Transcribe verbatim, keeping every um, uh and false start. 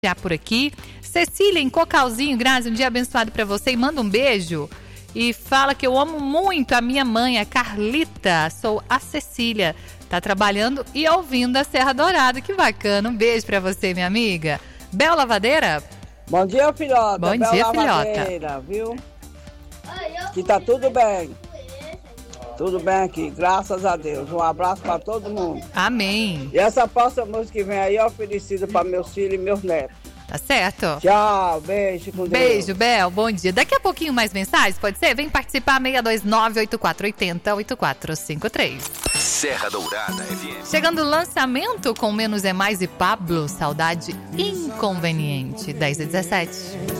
por aqui. Cecília, em Cocalzinho, Grazi, um dia abençoado pra você e manda um beijo. E fala que eu amo muito a minha mãe, a Carlita. Sou a Cecília. Tá trabalhando e ouvindo a Serra Dourada. Que bacana. Um beijo pra você, minha amiga. Bel Lavadeira? Bom dia, filhota. Bom Bel dia, Lavadeira, viu? Que tá tudo bem. Tudo bem aqui, graças a Deus. Um abraço pra todo mundo. Amém. E essa próxima música que vem aí é oferecida pra meus filhos e meus netos. Tá certo? Tchau, beijo com Deus. Beijo, Bel, bom dia. Daqui a pouquinho mais mensagens, pode ser? Vem participar, seis dois nove, oito quatro oito zero, oito quatro cinco três. Serra Dourada F M. Chegando o lançamento com Menos é Mais e Pablo, Saudade Inconveniente, dez e dezessete.